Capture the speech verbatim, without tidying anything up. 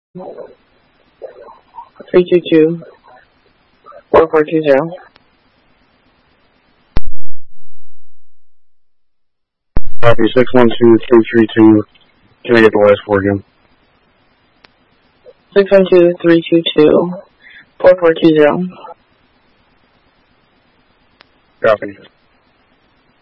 three two two, four four two zero. Copy, six one two, three three two. Can I get the last four again? six one two, three two two, four four two zero. Copy.